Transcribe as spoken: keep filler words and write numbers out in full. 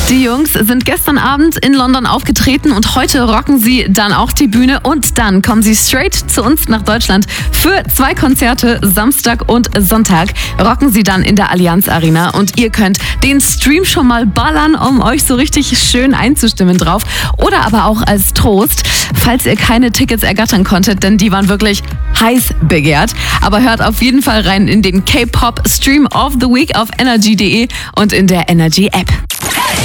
Die Jungs sind gestern Abend in London aufgetreten und heute rocken sie dann auch die Bühne und dann kommen sie straight zu uns nach Deutschland für zwei Konzerte, Samstag und Sonntag. Rocken sie dann in der Allianz Arena und ihr könnt den Stream schon mal ballern, um euch so richtig schön einzustimmen drauf. Oder aber auch als Trost, falls ihr keine Tickets ergattern konntet, denn die waren wirklich heiß begehrt. Aber hört auf jeden Fall rein in den K-Pop Stream of the Week auf energy punkt de und in der Energy App.